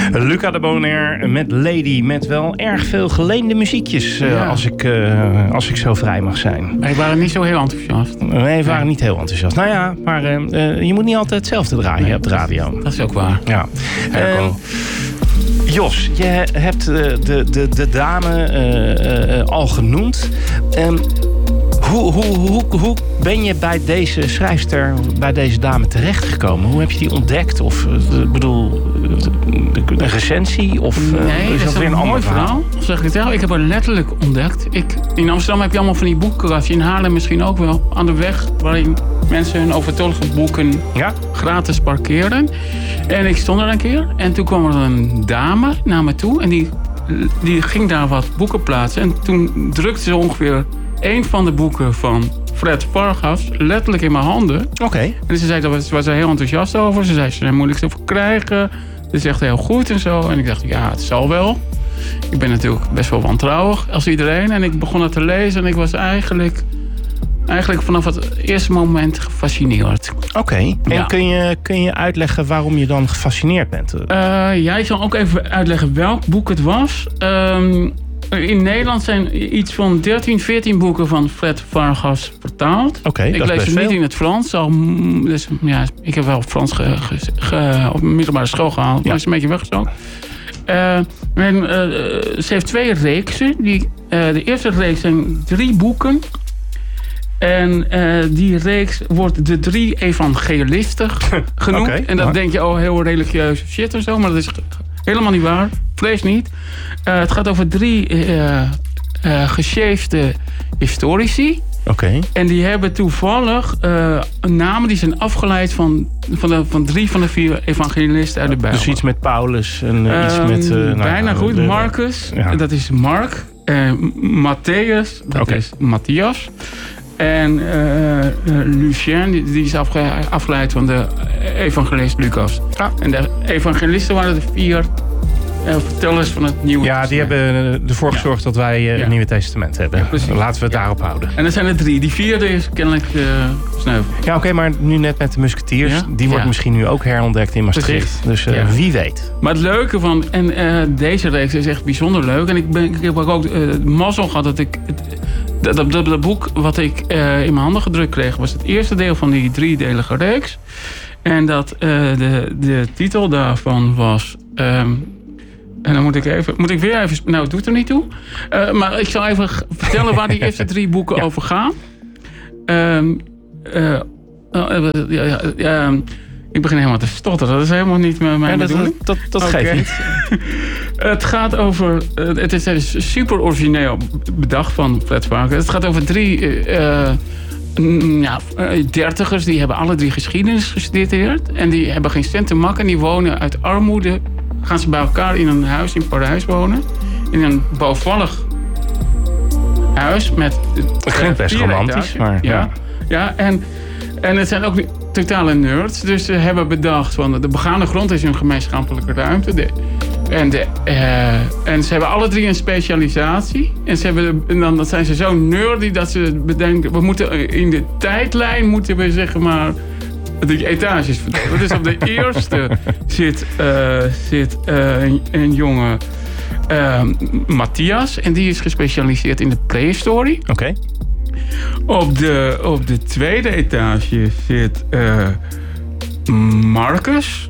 Luca de Bonaire met Lady, met wel erg veel geleende muziekjes, als ik zo vrij mag zijn. Wij waren niet zo heel enthousiast. Nee, we waren niet heel enthousiast. Nou ja, maar je moet niet altijd hetzelfde draaien op de radio. Dat is ook waar. Ja. Jos, je hebt de dame al genoemd. Hoe ben je bij deze schrijfster, bij deze dame terechtgekomen? Hoe heb je die ontdekt? Of een recensie? Of nee, is dat weer een ander verhaal? Zeg ik het wel? Ik heb haar letterlijk ontdekt. In Amsterdam heb je allemaal van die boekenkastjes. In Haarlem misschien ook wel. Aan de weg waarin mensen hun overtollige boeken gratis parkeren. En ik stond er een keer. En toen kwam er een dame naar me toe. En die ging daar wat boeken plaatsen. En toen drukte ze ongeveer een van de boeken van Fred Vargas letterlijk in mijn handen. Oké. En ze zei, daar was ze heel enthousiast over. Ze zei, ze zijn moeilijk te verkrijgen. Het is echt heel goed en zo. En ik dacht, ja, het zal wel. Ik ben natuurlijk best wel wantrouwig als iedereen. En ik begon het te lezen en ik was eigenlijk vanaf het eerste moment gefascineerd. Oké. En kun je uitleggen waarom je dan gefascineerd bent? Ik zal ook even uitleggen welk boek het was. In Nederland zijn iets van 13, 14 boeken van Fred Vargas vertaald. Oké, ik lees het niet in het Frans. Dus, ik heb wel Frans op middelbare school gehaald. Maar is een beetje weggezogen. Ze heeft 2 reeksen. De eerste reeks zijn 3 boeken. En die reeks wordt de 3 evangelisten genoemd. Okay, en dan denk je, heel religieus shit en zo. Maar dat is helemaal niet waar. Vrees niet. Het gaat over 3 gesjeefde historici. Oké. En die hebben toevallig namen die zijn afgeleid van 3 van de 4 evangelisten uit de Bijbel. Dus iets met Paulus en iets met... bijna goed. Marcus, dat is Mark. Matthäus, dat is Matthias. En Lucien, die is afgeleid van de evangelist Lucas. En de evangelisten waren de 4 vertellers van het Nieuwe Testament. Die hebben ervoor gezorgd dat wij een Nieuwe Testament hebben. Laten we het daarop houden. En er zijn er 3. Die 4e is kennelijk sneuvel. Ja, oké, maar nu net met de Musketiers. Ja? Die wordt misschien nu ook herontdekt in Maastricht. Precies. Dus wie weet. Maar het leuke van... En deze reeks is echt bijzonder leuk. En ik heb ook mazzel gehad dat ik... Dat boek wat ik in mijn handen gedrukt kreeg... was het eerste deel van die 3-delige reeks. En dat de titel daarvan was... En dan moet ik weer even... Nou, het doet er niet toe. Maar ik zal even vertellen waar die eerste 3 boeken over gaan. Ik begin helemaal te stotteren. Dat is helemaal niet mijn bedoeling. Dat geeft niet. Het gaat over... Het is super origineel bedacht van Fred Vargas. Het gaat over 3... dertigers, die hebben alle 3 geschiedenis gestudeerd. En die hebben geen cent te makken. Die wonen uit armoede. Gaan ze bij elkaar in een huis in Parijs wonen. In een bouwvallig huis met... Het klinkt best romantisch, maar... Ja, en het zijn ook totale nerds. Dus ze hebben bedacht van de begane grond is hun gemeenschappelijke ruimte. En ze hebben alle 3 een specialisatie. En dan zijn ze zo nerdy dat ze bedenken... We moeten in de tijdlijn moeten we zeg maar... de etages verdelen. Dus op de eerste zit een jonge Matthias. En die is gespecialiseerd in de prehistorie. Oké. Op de tweede etage zit Marcus.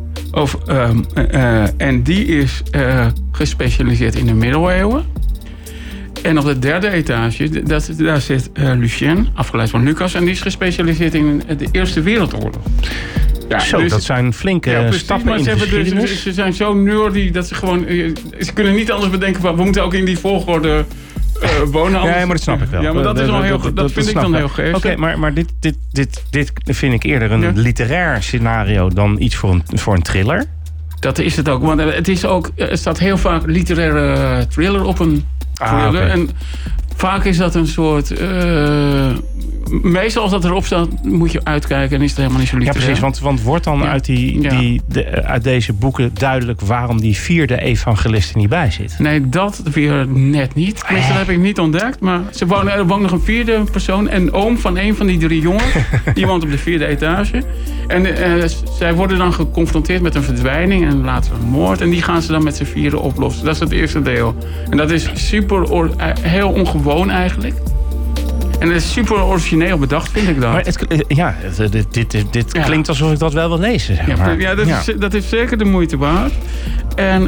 En die is gespecialiseerd in de middeleeuwen. En op de derde etage, daar zit Lucien, afgeleid van Lucas. En die is gespecialiseerd in de Eerste Wereldoorlog. Ja, zo, dus, dat zijn flinke stappen in de geschiedenis. Ze zijn zo nerdy dat ze gewoon... Ze kunnen niet anders bedenken van... We moeten ook in die volgorde wonen. Ja, maar dat snap ik wel. Ja, maar dat is wel heel... Dat vind ik dan heel geestig. Oké, maar dit vind ik eerder een literair scenario dan iets voor een thriller. Dat is het ook. Want het is ook... Er staat heel vaak literaire thriller op een thriller. Okay. En vaak is dat een soort... meestal als dat erop staat, moet je uitkijken en is het helemaal niet zo literair. Ja, precies. Want wordt dan uit deze boeken duidelijk waarom die 4e evangelist er niet bij zit? Nee, dat weer net niet. Tenminste, dat heb ik niet ontdekt. Maar er woont nog een 4e persoon. Een oom van een van die 3 jongens. Die woont op de 4e etage. En zij worden dan geconfronteerd met een verdwijning en later een moord. En die gaan ze dan met z'n 4 oplossen. Dat is het eerste deel. En dat is heel ongewoon eigenlijk. En het is super origineel bedacht, vind ik dat. Maar dit klinkt alsof ik dat wel wil lezen. Zeg maar. Dat is zeker de moeite waard. En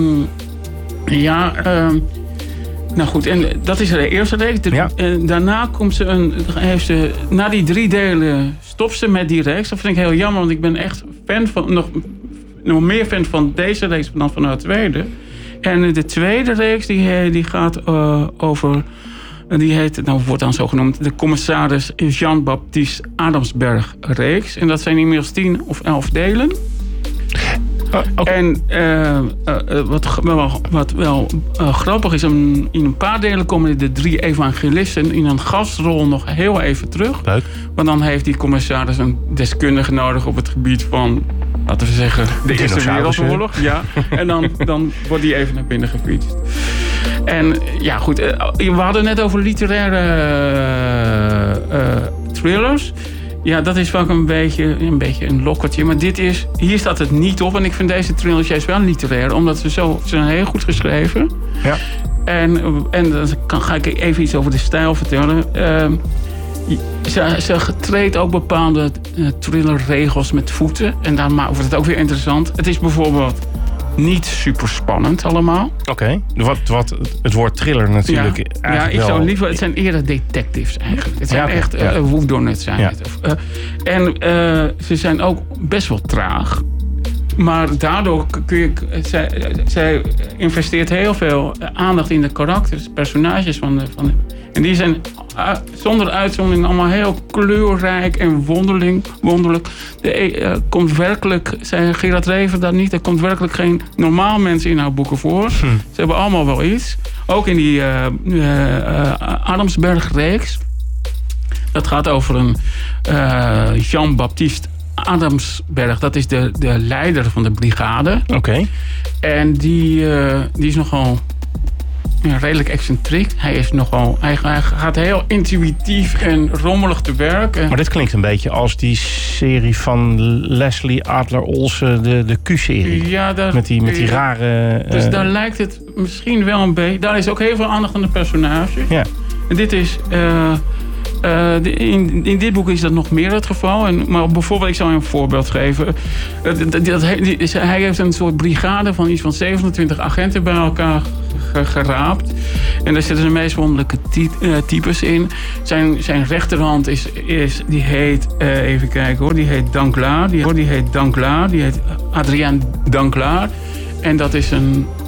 nou goed, en dat is de eerste reeks. En daarna heeft ze na die 3 delen stopt ze met die reeks. Dat vind ik heel jammer, want ik ben echt fan van nog meer fan van deze reeks dan van haar tweede. En de tweede reeks die gaat over. Die heet, wordt dan zo genoemd, de commissaris Jean-Baptiste Adamsberg reeks. En dat zijn inmiddels 10 of 11 delen. Okay. En wat wel grappig is, in een paar delen komen de 3 evangelisten in een gastrol nog heel even terug. Leuk. Want dan heeft die commissaris een deskundige nodig op het gebied van, laten we zeggen, de Eerste Wereldoorlog. Ja. En dan wordt die even naar binnen gefietst. En ja, goed. We hadden net over literaire thrillers. Ja, dat is vaak een beetje een lokkertje. Maar hier staat het niet op. En ik vind deze thrillers juist wel literair. Omdat ze zijn heel goed geschreven. Ja. En dan ga ik even iets over de stijl vertellen. Ze treedt ook bepaalde thrillerregels met voeten. En dan wordt het ook weer interessant. Het is bijvoorbeeld niet super spannend allemaal. Oké. Het woord thriller natuurlijk. Ja, ik zou liever. Het zijn eerder detectives eigenlijk. Het zijn echt whodunits zijn het. En ze zijn ook best wel traag. Maar daardoor zij investeert heel veel aandacht in de karakters, personages van en die zijn zonder uitzondering allemaal heel kleurrijk en wonderlijk. Komt werkelijk, zei Gerard Reven dat niet, er komt werkelijk geen normaal mens in haar boeken voor. Ze hebben allemaal wel iets. Ook in die Adamsberg-reeks. Dat gaat over een Jean-Baptiste Adamsberg. Dat is de leider van de brigade. Oké. En die is nogal redelijk excentriek. Hij gaat heel intuïtief en rommelig te werk. Maar dit klinkt een beetje als die serie van Leslie Adler-Olsen, de Q-serie. Ja, met die rare... Dus daar lijkt het misschien wel een beetje. Daar is ook heel veel aandacht aan de personage. Ja. En dit is... in dit boek is dat nog meer het geval. Maar bijvoorbeeld, ik zal je een voorbeeld geven. Hij heeft een soort brigade van iets van 27 agenten bij elkaar geraapt. En daar zitten de meest wonderlijke types in. Zijn rechterhand die heet, even kijken hoor, die heet Danglars. Die heet Adrien Danglars. En dat is een